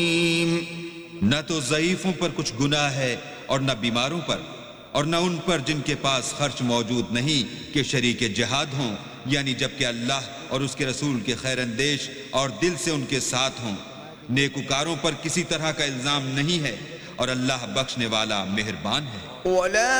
न तो ज़ईफों पर कुछ गुनाह है और न बीमारों पर, और न उन पर जिनके पास खर्च मौजूद नहीं कि शरीके जिहाद हों, यानी जबकि अल्लाह और उसके रसूल के खैरंदेश और दिल से उनके साथ हों। नेकुकारों पर किसी तरह का इल्जाम नहीं है और अल्लाह बख्शने वाला मेहरबान है।